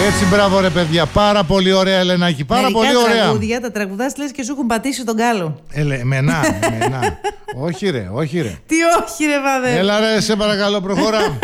Έτσι, μπράβο ρε παιδιά. Πάρα πολύ ωραία, Ελενάκη. Πάρα πολύ ωραία. Τραγούδια, τα τραγουδάς λες και σου έχουν πατήσει τον κάλο. Εμενά. Όχι ρε. Τι όχι ρε βαδέ. Έλα ρε, σε παρακαλώ, προχωρά.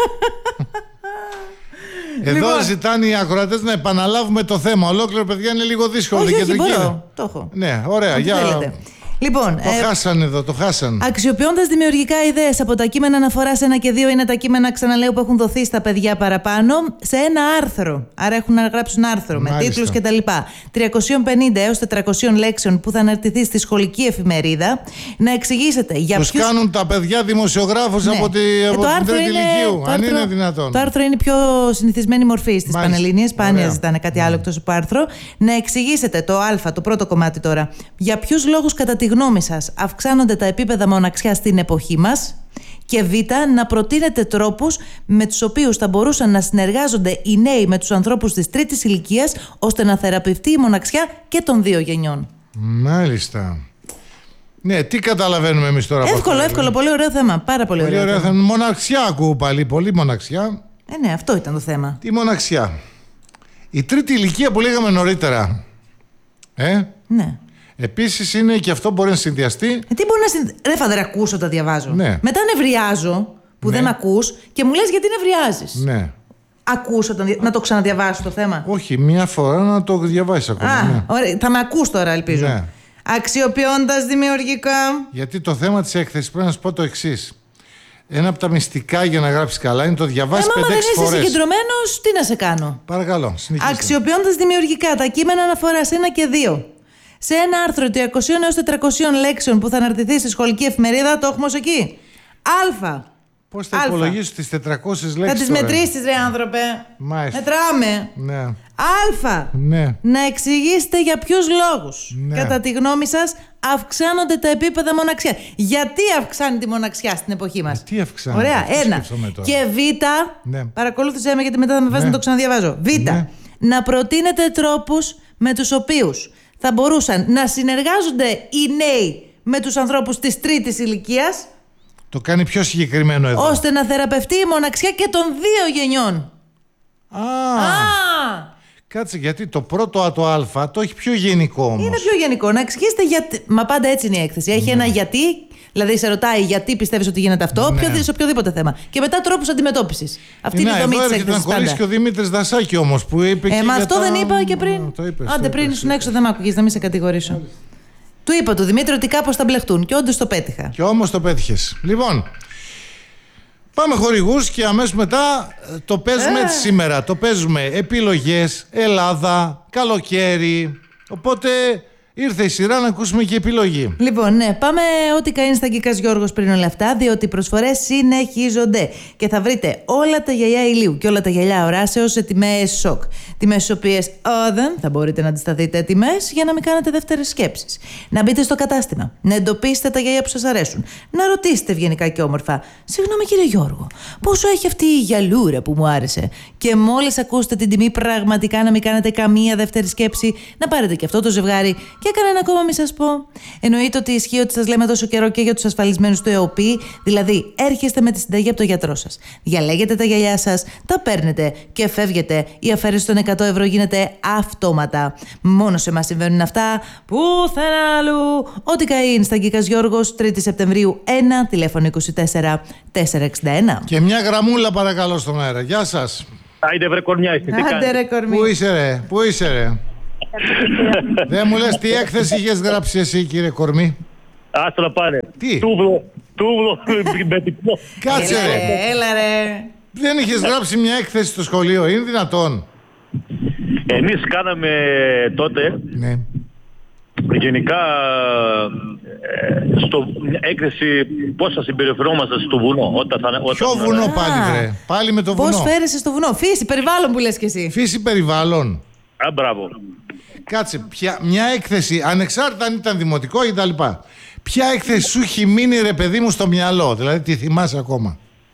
Εδώ λοιπόν, ζητάνε οι ακροατές να επαναλάβουμε το θέμα. Ολόκληρο, παιδιά, είναι λίγο δύσκολο. Όχι, μπορώ. Το έχω. Ναι, ωραία. Για... Λοιπόν, το χάσαν εδώ, το χάσαν. Αξιοποιώντας δημιουργικά ιδέες από τα κείμενα αναφοράς 1 και 2, είναι τα κείμενα, ξαναλέω, που έχουν δοθεί στα παιδιά παραπάνω, σε ένα άρθρο. Άρα έχουν να γράψουν άρθρο με τίτλους κτλ. 350 έως 400 λέξεων που θα αναρτηθεί στη σχολική εφημερίδα. Να εξηγήσετε για ποιους. Τους κάνουν τα παιδιά δημοσιογράφους από την τρίτη ηλικίου, αν είναι δυνατόν. Το άρθρο είναι η πιο συνηθισμένη μορφή στις Πανελλήνιες. Σπάνια ζητάνε κάτι άλλο εκτός από άρθρο. Να εξηγήσετε το Α, το πρώτο κομμάτι τώρα. Για ποιους λόγους, κατά τη γνώμη σας, αυξάνονται τα επίπεδα μοναξιάς στην εποχή μας, και Β, να προτείνετε τρόπους με τους οποίους θα μπορούσαν να συνεργάζονται οι νέοι με τους ανθρώπους της τρίτης ηλικίας, ώστε να θεραπευτεί η μοναξιά και των δύο γενιών. Μάλιστα. Ναι, τι καταλαβαίνουμε εμείς τώρα? Εύκολο, πολύ ωραίο θέμα. Πάρα πολύ ωραίο θέμα. Μοναξιά ακούω πάλι, πολύ μοναξιά. Ναι, αυτό ήταν το θέμα. Τι μοναξιά? Η τρίτη ηλικία που λέγαμε νωρίτερα. Ναι. Επίσης είναι και αυτό μπορεί να συνδυαστεί. Τι μπορεί να συνδυαστεί? Ρε φαδέρα, ακούσω, τα διαβάζω. Ναι. Μετά νευριάζω που δεν ακούς και μου λες γιατί νευριάζεις. Ναι. Ακούσω, να το ξαναδιαβάσω το θέμα. Όχι, μία φορά να το διαβάσεις ακόμα. Ναι. Ωραία. Θα με ακούς τώρα, ελπίζω. Ναι. Αξιοποιώντας δημιουργικά. Γιατί το θέμα της έκθεσης πρέπει να σου πω το εξής. Ένα από τα μυστικά για να γράψεις καλά είναι το διαβάσεις 5-6 φορές. Αν δεν είσαι συγκεντρωμένος, τι να σε κάνω? Παρακαλώ, συνεχίστε. Αξιοποιώντας δημιουργικά τα κείμενα αναφοράς 1 και 2. Σε ένα άρθρο 300 έως 400 λέξεων που θα αναρτηθεί στη σχολική εφημερίδα, το έχουμε ως εκεί. Α. Πώς θα υπολογίσεις τις 400 λέξεις? Θα τις μετρήσεις, ρε άνθρωπε. Μάλιστα. Μετράμε. Ναι. Α. Ναι. Να εξηγήσετε για ποιους λόγους, κατά τη γνώμη σας, αυξάνονται τα επίπεδα μοναξιά. Γιατί αυξάνει τη μοναξιά στην εποχή μας? Τι αυξάνει? Ωραία, 1. Και Β. Ναι. Παρακολούθησέ με, γιατί μετά θα με βάζει να το ξαναδιαβάζω. Β. Ναι. Να προτείνετε τρόπους με τους οποίους θα μπορούσαν να συνεργάζονται οι νέοι με τους ανθρώπους της τρίτης ηλικίας. Το κάνει πιο συγκεκριμένο εδώ. Ώστε να θεραπευτεί η μοναξιά και των δύο γενιών. Κάτσε, γιατί το πρώτο το Α το έχει πιο γενικό όμως. Είναι πιο γενικό. Να εξηγήσετε γιατί. Μα πάντα έτσι είναι η έκθεση. Έχει ένα γιατί. Δηλαδή σε ρωτάει γιατί πιστεύεις ότι γίνεται αυτό, σε οποιοδήποτε θέμα. Και μετά τρόπους αντιμετώπισης. Αυτή είναι η δομή της έκθεσης. Να κολλήσει και ο Δημήτρης Δασάκη όμως που είπε. Μα αυτό δεν είπα και πριν. Άντε, πριν ήσουν έξω, δεν μ' άκουγες, να μην σε κατηγορήσω. Του είπα του Δημήτρη ότι κάπως θα μπλεχτούν. Και όντως το πέτυχα. Και όμως το πέτυχες. Λοιπόν, πάμε χορηγούς και αμέσως μετά το παίζουμε έτσι σήμερα. Το παίζουμε επιλογές, Ελλάδα, καλοκαίρι. Οπότε ήρθε η σειρά να ακούσουμε και επιλογή. Λοιπόν, ναι, πάμε ό,τι καεί στα Κικάς Γιώργος πριν όλα αυτά, διότι οι προσφορές συνεχίζονται. Και θα βρείτε όλα τα γυαλιά ηλίου και όλα τα γυαλιά οράσεως σε τιμές σοκ. Τιμές στις οποίες δεν θα μπορείτε να αντισταθείτε τιμές για να μην κάνετε δεύτερες σκέψεις. Να μπείτε στο κατάστημα, να εντοπίσετε τα γυαλιά που σας αρέσουν, να ρωτήσετε ευγενικά και όμορφα: συγγνώμη κύριε Γιώργο, πόσο έχει αυτή η γυαλούρα που μου άρεσε? Και μόλις ακούσετε την τιμή, πραγματικά να μην κάνετε καμία δεύτερη σκέψη, να πάρετε και αυτό το ζευγάρι. Και κανένα ακόμα μη σας πω. Εννοείται ότι ισχύει ότι σας λέμε τόσο καιρό και για τους ασφαλισμένους του ΕΟΠΗ, δηλαδή έρχεστε με τη συνταγή από το γιατρό σας. Διαλέγετε τα γυαλιά σας, τα παίρνετε και φεύγετε. Η αφαίρεση των 100 ευρώ γίνεται αυτόματα. Μόνο σε εμάς συμβαίνουν αυτά, πουθενά αλλού. Ό,τι καεί στα Κικάς Γιώργος, 3η Σεπτεμβρίου 1, τηλέφωνο 24 461. Και μια γραμμούλα παρακαλώ στον αέρα. Γεια σας. Άιντε βρε κορμιά, είστε. Πού είσαι ρε, πού είσαι ρε? Δεν μου λες τι έκθεση είχες γράψει εσύ, κύριε Κορμή? Άστο να πάνε. Τι? Τούβλο με διπλό. Κάτσε ρε. Έλα ρε. Δεν είχες γράψει μια έκθεση στο σχολείο? Είναι δυνατόν? Εμείς κάναμε τότε γενικά στο έκθεση πώς θα συμπεριφερόμαστε στο βουνό. Ποιο βουνό πάλι βρε? Πάλι με το βουνό. Πώς φέρεσαι στο βουνό? Φύση, περιβάλλον που λες κι εσύ. Φύση, περιβάλλον. Μπράβο. Κάτσε, μια έκθεση, ανεξάρτητα αν ήταν δημοτικό ή τα λοιπά, ποια έκθεση σου έχει μείνει ρε παιδί μου στο μυαλό? Δηλαδή τι θυμάσαι ακόμα?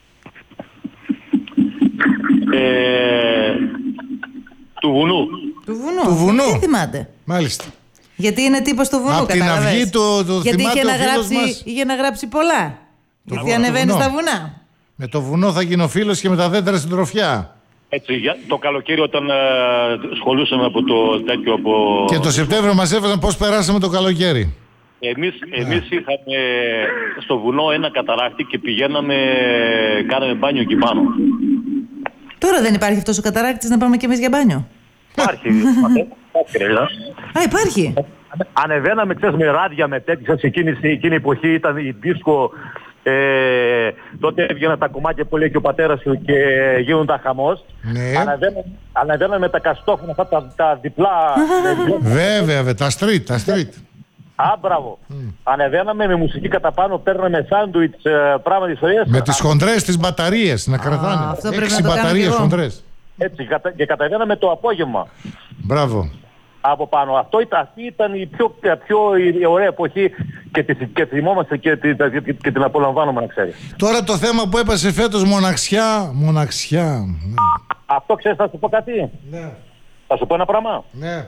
Του βουνού. Του βουνού. Τι θυμάται? Μάλιστα. Γιατί είναι τύπος του βουνού, κατάλαβες? Από την αυγή του γιατί θυμάται ο φίλος μας. είχε να γράψει πολλά. Γιατί ανεβαίνει στα βουνά. Με το βουνό θα γίνω φίλος και με τα δέντρα στην τροφιά. Έτσι, το καλοκαίρι όταν σχολούσαμε από το τέτοιο από... Και το Σεπτέμβριο μας έφεραν πώς περάσαμε το καλοκαίρι. Εμείς είχαμε στο βουνό ένα καταράκτη και κάναμε μπάνιο εκεί πάνω. Τώρα δεν υπάρχει αυτός ο καταράκτης να πάμε κι εμείς για μπάνιο? Υπάρχει. Α, υπάρχει. Ανεβαίναμε, ξέρεις, με ράδια, με τέτοιες, εκείνη η εποχή ήταν η δίσκο, τότε έβγαιναν τα κομμάτια που λέει και ο πατέρας σου και γίνονταν χαμός. Ναι. Ανεβαίναμε με τα καστόφωνα, αυτά τα διπλά. Βέβαια, τα street. Μπράβο. Ανεβαίναμε με μουσική κατά πάνω, παίρναμε σάντουιτς, πράγμα της ιστορίας. Με τις χοντρές τις μπαταρίες να κρατάνε. Αυτό πρέπει 6 να το κάνω μπαταρίες κι εγώ. χοντρές. Έτσι, και κατεβαίναμε το απόγευμα. Μπράβο. Από πάνω. Αυτή ήταν η πιο ωραία εποχή και θυμόμαστε και την απολαμβάνουμε, να ξέρεις. Τώρα το θέμα που έπασε φέτος, μοναξιά. Αυτό ξέρεις, θα σου πω κάτι. Ναι. Θα σου πω ένα πράγμα. Ναι.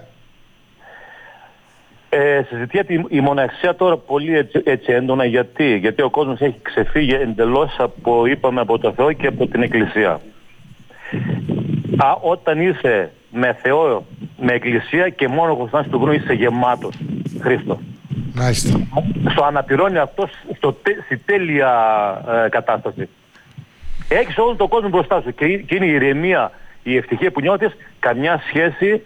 Συζητιέται η μοναξιά τώρα πολύ έτσι έντονα. Γιατί ο κόσμος έχει ξεφύγει εντελώς από το Θεό και από την Εκκλησία. Όταν είσαι με Θεό, με Εκκλησία και μόνο χωριστάς του βουνού, είσαι γεμάτος, Χρήστο. Μάλιστα. Στο αναπηρώνει αυτό στη τέλεια κατάσταση. Έχεις όλο τον κόσμο μπροστά σου και είναι η ηρεμία, η ευτυχία που νιώθεις, καμιά σχέση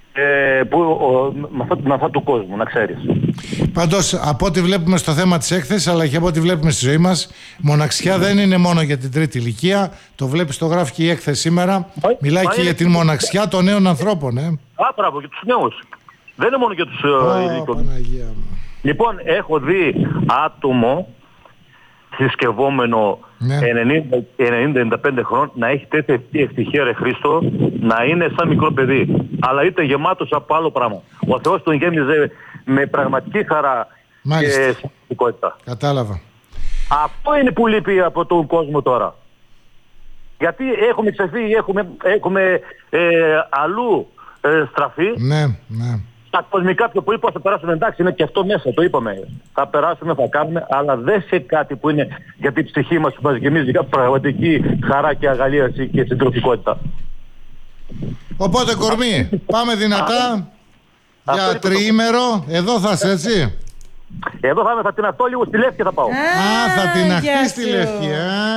με αυτά του κόσμου, να ξέρεις. Πάντως, από ό,τι βλέπουμε στο θέμα της έκθεσης, αλλά και από ό,τι βλέπουμε στη ζωή μας, μοναξιά δεν είναι μόνο για την τρίτη ηλικία. Το βλέπεις, το γράφει και η έκθεση σήμερα. Μιλάει και για την μοναξιά των νέων ανθρώπων. Μπράβο, για τους νέους. Δεν είναι μόνο για τους ηλικιωμένους. Παναγία μου. Λοιπόν, έχω δει άτομο συσκευόμενο 90-95 χρόνων να έχει τέτοια ευτυχία, ρε Χρήστο, να είναι σαν μικρό παιδί. Αλλά είτε γεμάτος από άλλο πράγμα. Ο Θεός τον γέμιζε με πραγματική χαρά. Μάλιστα. Και συμπτικότητα. Κατάλαβα. Αυτό είναι που λείπει από τον κόσμο τώρα. Γιατί έχουμε ξεφύγει, έχουμε αλλού στραφεί. Ναι. Τα κοσμικά πιο πολύ πώς θα περάσουμε, εντάξει, είναι και αυτό μέσα, το είπαμε. Θα περάσουμε, θα κάνουμε, αλλά δεν σε κάτι που είναι για την ψυχή μας που μας γεμίζει πραγματική χαρά και αγαλίαση και συντροφικότητα. Οπότε, κορμί, πάμε δυνατά για τριήμερο. Εδώ θα είσαι, έτσι. Εδώ θα την αχτώ λίγο, στη Λεύκη θα πάω. Θα την αχτεί στη Λεύκη.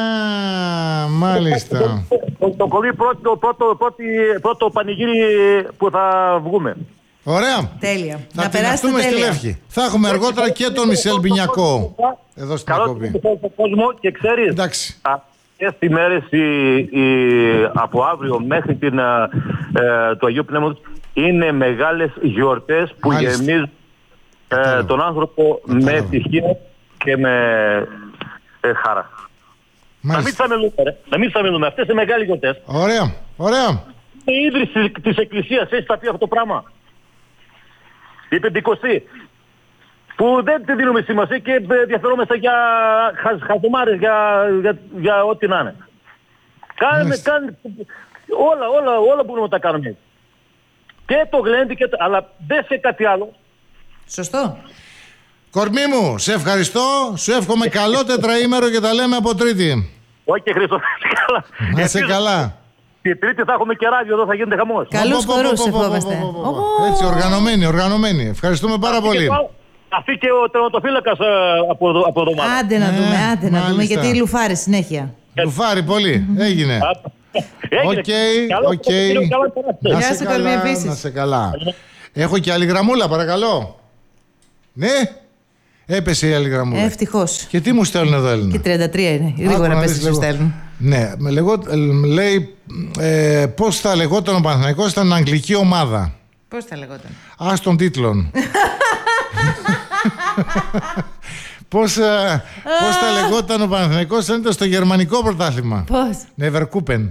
Μάλιστα. Το κορμί πρώτο πανηγύρι που θα βγούμε. Ωραία. Τέλεια. Θα να την περάσετε αχτούμε στη τέλεια. Λεύκη. Θα έχουμε αργότερα και τον Μισελ Μπινιακό εδώ στην εκπομπή. Καλό κόσμο και ξέρεις. Εντάξει. Αυτές τις μέρες από αύριο μέχρι του Αγίου Πνεύματος είναι μεγάλες γιορτές που γεμίζουν τον άνθρωπο με ευτυχία και με χαρά. Να μην τα μιλούμε. Αυτές είναι μεγάλες γιορτές. Ωραία. Η ίδρυση της Εκκλησίας έχει σταθεί αυτό το πράγμα. Η Πεντηκοστή. Που δεν τη δίνουμε σημασία και ενδιαφερόμαστε για χαζομάρες, για ό,τι να είναι. Κάνουμε όλα μπορούμε να τα κάνουμε. Και το γλέντι, αλλά δεν σε κάτι άλλο. Σωστό. Κορμί μου, σε ευχαριστώ. Σου εύχομαι καλό τετραήμερο και τα λέμε από Τρίτη. Όχι, Χρήστο. Να είσαι καλά. Τη Τρίτη θα έχουμε και ράδιο, εδώ θα γίνεται χαμός. Καλούς χορούς ευχόμαστε. Έτσι, οργανωμένοι. Ευχαριστούμε πάρα πολύ. Αυτή και ο τερματοφύλακας από εδώ μάλλον. Άντε να δούμε, γιατί λουφάρει συνέχεια. Λουφάρει πολύ. Έγινε. Οκ. Γεια σου, Κορμί, επίσης. Να σε καλά. Έχω και άλλη γραμμούλα, παρακαλώ. Ναι. Έπεσε η άλλη γραμμούλα. Ευτυχώς. Και τι μου στέλνουν εδώ, Έλληνα? Και 33 είναι. Γρήγορα πες τι σου στέλνουν. Ναι, λέει πώς θα λεγόταν ο Παναθηναϊκός, ήταν αγγλική ομάδα. Πώς θα λεγόταν? Ας των τίτλων. Πώς θα λεγόταν ο Παναθηναϊκός αν ήταν στο γερμανικό πρωτάθλημα? Πώς? Neverkupen.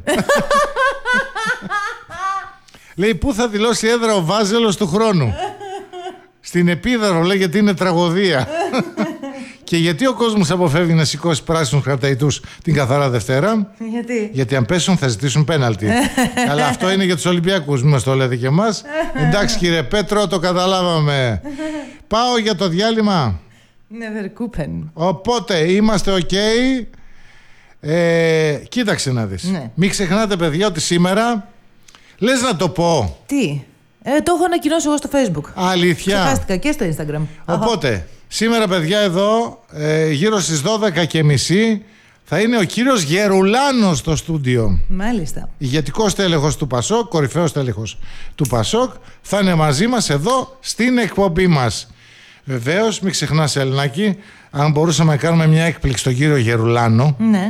Λέει, πού θα δηλώσει έδρα ο Βάζελος του χρόνου? Στην Επίδαρο, λέει, γιατί είναι τραγωδία. Και γιατί ο κόσμος αποφεύγει να σηκώσει πράσινους χαρταϊτούς την καθαρά Δευτέρα? Γιατί αν πέσουν θα ζητήσουν πέναλτι. Αλλά αυτό είναι για τους Ολυμπιακούς, μην μας το λέτε και εμάς. Εντάξει, κύριε Πέτρο, το καταλάβαμε. Πάω για το διάλειμμα. Neverkupen. Οπότε είμαστε ok. Κοίταξε να δεις. Μην ξεχνάτε, παιδιά, ότι σήμερα. Λες να το πω? Τι? Το έχω ανακοινώσει εγώ στο Facebook. Αλήθεια? Ξεχάστηκα και στο Instagram. Οπότε, σήμερα, παιδιά, εδώ γύρω στις 12:30 θα είναι ο κύριος Γερουλάνος στο στούντιο. Μάλιστα. Ηγετικός τέλεχος του Πασόκ, κορυφαίος τέλεχος του Πασόκ, θα είναι μαζί μας εδώ στην εκπομπή μας. Βεβαίως, μην ξεχνάς, Ελληνάκη, αν μπορούσαμε να κάνουμε μια έκπληξη στον κύριο Γερουλάνο. Ναι.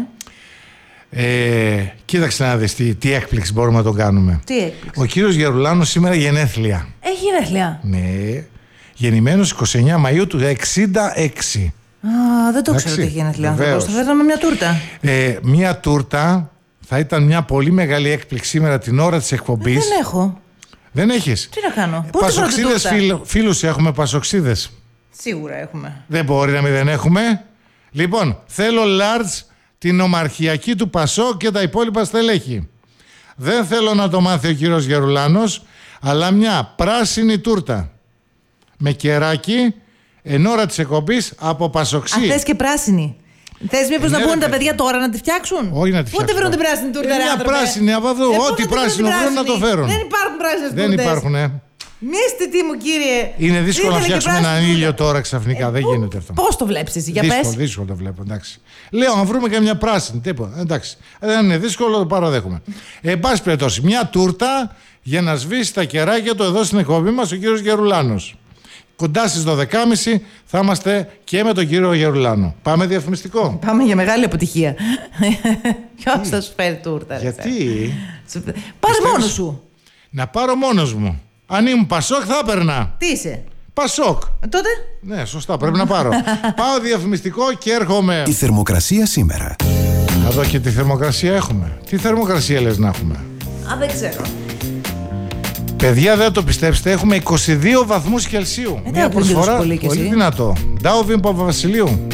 Κοίταξε να δεις τι έκπληξη μπορούμε να τον κάνουμε. Τι έκπληξη? Ο κύριος Γερουλάνος σήμερα γενέθλια. Έχει γενέθλια? Ναι. Γεννημένος 29 Μαΐου του 66. Δεν το ξέρω ότι έχει γενέθλια άνθρωπος. Θα φέρναμε μια τούρτα. Μια τούρτα θα ήταν μια πολύ μεγάλη έκπληξη σήμερα την ώρα της εκπομπής. Δεν έχω. Δεν έχεις? Τι να κάνω? Πασοξίδες φίλους έχουμε, πασοξίδες? Σίγουρα έχουμε. Δεν μπορεί να μην δεν έχουμε. Λοιπόν, θέλω large την ομαρχιακή του Πασόκ και τα υπόλοιπα στελέχη. Δεν θέλω να το μάθει ο κύριος Γερουλάνος, αλλά μια πράσινη τούρτα με κεράκι εν ώρα της εκπομπής από Πασοξή. Θες και πράσινη? Θες μήπως να μπουν τα παιδιά τώρα να τη φτιάξουν? Όχι να τη φτιάξουν. Πότε βρουν την πράσινη τούρτα? Μια πράσινη από εδώ. Ό,τι πράσινο βρουν να το φέρουν. Δεν υπάρχουν πράσινες τούρτες. Δεν υπάρχουν, Μύστητη μου, κύριε. Είναι δύσκολο να φτιάξουμε έναν ήλιο τώρα ξαφνικά. Δεν γίνεται αυτό. Πώς το βλέπεις εσύ? Για πες. Δύσκολο το βλέπω, εντάξει. Λέω, αν βρούμε και μια πράσινη, τίποτα. Εντάξει. Δεν είναι δύσκολο, το παραδέχομαι. Εν πάση περιπτώσει, μια τούρτα για να σβήσει τα κεράκια του εδώ στην εκπομπή μας ο κύριος Γερουλάνος. Κοντά στις 12:30 θα είμαστε και με τον κύριο Γερουλάνο. Πάμε διαφημιστικό. Πάμε για μεγάλη αποτυχία. Ποιος θα σου φέρει τούρτα? Γιατί? Πάρε μόνος σου. Να πάρω μόνος μου. Αν ήμουν Πασόκ θα έπαιρνα. Τι είσαι? Πασόκ. Τότε? Ναι, σωστά, πρέπει να πάρω. Πάω διαφημιστικό και έρχομαι. Η θερμοκρασία σήμερα. Εδώ και τη θερμοκρασία έχουμε. Τι θερμοκρασία λες να έχουμε? Δεν ξέρω. Παιδιά, δεν το πιστέψετε, έχουμε 22 βαθμούς Κελσίου. Μια προσφορά πολύ δυνατό. Ντάουβιν Παπαβασιλείου.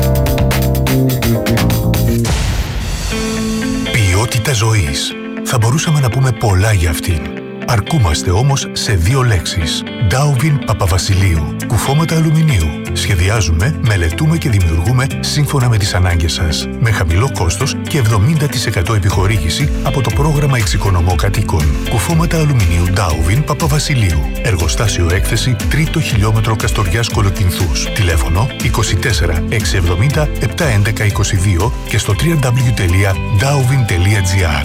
Ποιότητα ζωής. Θα μπορούσαμε να πούμε πολλά για αυτήν. Αρκούμαστε όμως σε 2 λέξεις. Ντάουβιν Παπαβασιλείου. Κουφώματα αλουμινίου. Σχεδιάζουμε, μελετούμε και δημιουργούμε σύμφωνα με τις ανάγκες σας. Με χαμηλό κόστος και 70% επιχορήγηση από το πρόγραμμα Εξοικονομώ Κατοίκων. Κουφώματα αλουμινίου Ντάουβιν Παπαβασιλείου. Εργοστάσιο έκθεση 3ο χιλιόμετρο Καστοριάς Κολοκυνθούς. Τηλέφωνο 24 670 711 22 και στο www.dauvin.gr.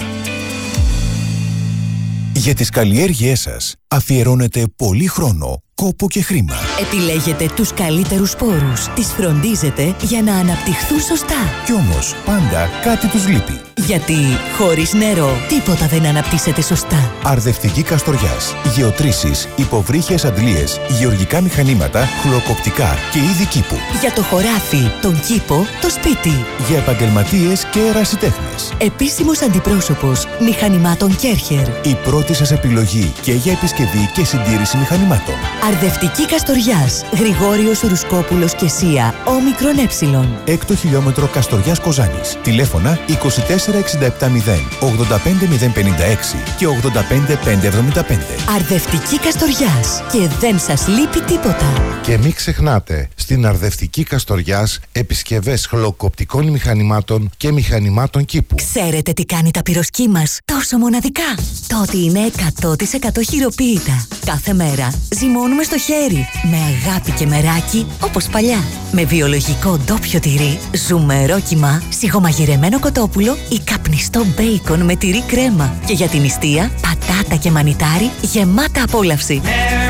Για τις καλλιέργειές σας αφιερώνετε πολύ χρόνο, κόπο και χρήμα. Επιλέγετε τους καλύτερους σπόρους, τις φροντίζετε για να αναπτυχθούν σωστά. Κι όμως πάντα κάτι τους λείπει. Γιατί χωρίς νερό τίποτα δεν αναπτύσσεται σωστά. Αρδευτική Καστοριάς, γεωτρήσεις, υποβρύχιες αντλίες, γεωργικά μηχανήματα, χλωκοπτικά και είδη κήπου. Για το χωράφι, τον κήπο, το σπίτι. Για επαγγελματίες και ερασιτέχνες. Επίσημος αντιπρόσωπος μηχανημάτων Κέρχερ. Η πρώτη σας επιλογή και για επισκευή και συντήρηση μηχανημάτων. Αρδευτική Καστοριάς, Γρηγόριος Ρουσκόπουλος και Σία, όμικρον έψιλον. 6ο χιλιόμετρο Καστοριάς Κοζάνης. Τηλέφωνα 24 670 85056 και 85575. Αρδευτική Καστοριάς. Και δεν σας λείπει τίποτα. Και μην ξεχνάτε, στην Αρδευτική Καστοριάς επισκευές χλωκοπτικών μηχανημάτων και μηχανημάτων κήπου. Ξέρετε τι κάνει τα πυροσκή μας τόσο μοναδικά? Το ότι είναι 100% χειροποίητα. Κάθε μέρα ζυμώνουμε στο χέρι, με αγάπη και μεράκι, όπως παλιά. Με βιολογικό ντόπιο τυρί, ζουμερό κιμά, σιγομαγειρεμένο κοτόπουλο ή καπνιστό μπέικον με τυρί κρέμα. Και για την νηστεία, πατάτα και μανιτάρι γεμάτα απόλαυση.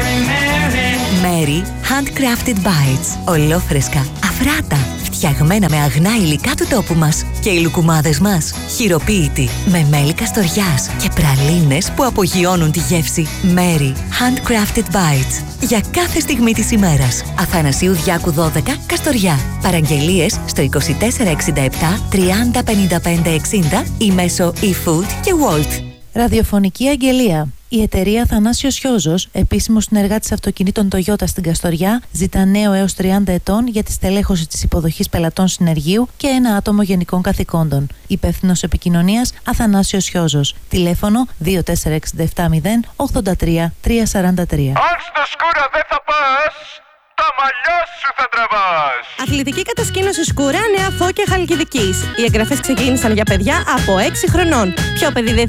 Mary Handcrafted Bites. Ολόφρεσκα, αφράτα, φτιαγμένα με αγνά υλικά του τόπου μας. Και οι λουκουμάδες μας, χειροποίητοι, με μέλι καστοριάς και πραλίνες που απογειώνουν τη γεύση. Mary Handcrafted Bites. Για κάθε στιγμή της ημέρας. Αθανασίου Διάκου 12, Καστοριά. Παραγγελίες στο 2467 30 55 60 ή μέσω eFood και Wolt. Ραδιοφωνική αγγελία. Η εταιρεία Αθανάσιος Χιόζος, επίσημος συνεργάτης αυτοκινήτων Toyota στην Καστοριά, ζητά νέο έως 30 ετών για τη στελέχωση της υποδοχής πελατών συνεργείου και ένα άτομο γενικών καθηκόντων. Υπεύθυνος επικοινωνίας Αθανάσιος Χιόζος. Τηλέφωνο 24670 83 343. Αν στο σκούρα δεν θα πας, τα μαλλιά σου θα τραβάς. Αθλητική κατασκήνωση Σκούρα, Νέα Φώκια Χαλκιδικής. Οι εγγραφές ξεκίνησαν για παιδιά από 6 χρονών. Ποιο παιδί δεν